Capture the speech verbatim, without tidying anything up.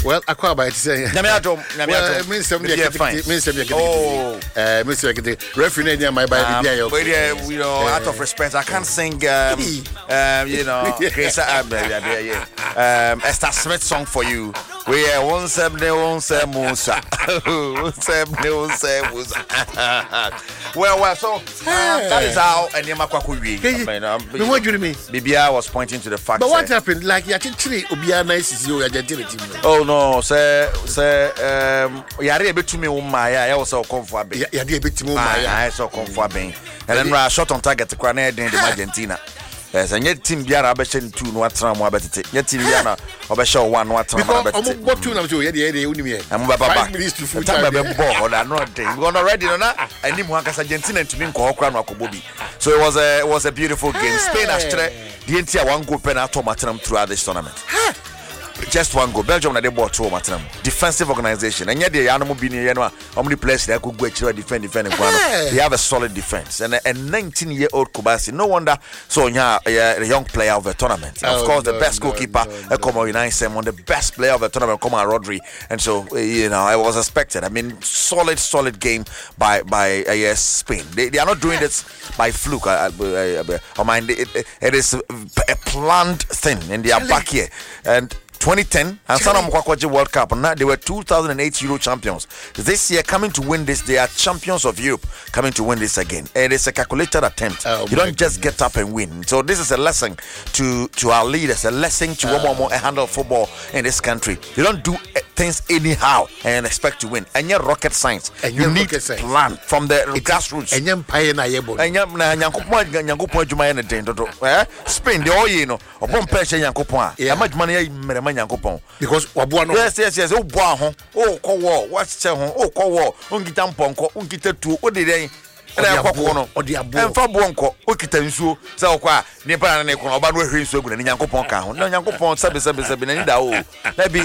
Well, I call by say. Nyamiato, Nyamiato. Means some means some oh, uh, Mister Referee near my baby. You know, out of respect, I can't sing. Um, um you know, Chris, um, Esther Smith song for you. We are one seventy one seven Musa. One seventy one seven Musa. Well, well, so that is how Enyema Kwaku. What do you mean? B B I was pointing to the fact. But what happened? Like you actually Obia nice is your agility. Oh no, say say um yare betumi wo ma ya ya wo so komfo aben. Yare betumi wo ma ya ya so komfo aben. And then ra shot on target kwa na den de Argentina. Yes, and yet team biara abɛhyɛ two no atra mo abɛtete. Yet team biara ɔbɛhyɛ one no atra mo abɛtete. Because ɔmo two na so yɛ de yɛ unim yɛ. Amo baba ba. Time be ball or not thing. We not ready no na. Anim ho akasa Argentina ntumi nkɔ hɔ kra no akɔbɔ bi. So it was a it was a beautiful game. Spain has tried the entire one goal penalty maternum throughout this tournament. Just one goal. Belgium na they bought two maternum. Defensive organization. And yet the animal being here no how many players they could go actually defend defend and they have a solid defense. And a nineteen year old Kubasi. No wonder so yeah, yeah, a young player of the tournament. And of course the best goalkeeper Como United one the best player of the tournament Como Rodri. And so you know it was expected. I mean solid solid game by by uh, yes Spain. They, they are not doing this by fluke. I, I, I, I mind it, it, it is a planned thing and they are back here. And twenty ten and Sanam Kwakwaji World Cup. Now they were two thousand eight Euro champions. This year coming to win this, they are champions of Europe coming to win this again. It is a calculated attempt. Oh, you don't just get up and win. So this is a lesson to to our leaders, a lesson to one more more handle football in this country. You don't do things anyhow and expect to win. And your rocket science. And you need to plan from the it's grassroots. And you pioneer able. And you nyankopon nyankopon adwuma na den dodo. Eh Spain the all you know. Obon pese nyankopon. How much money because waboa no yes yes yes o boa ho o kɔ wɔ wakyɛ ho o kɔ wɔ ongita mpɔnkɔ ongita tu o de den na akɔkɔ no o de abo emfa bo nkɔ o kita nsuo sɛ okɔ a nipa na ne kɔ oba no hwe nsuo gu na nyankopɔn ka ho na nyankopɔn sabe sabe sabe na ni da o na bi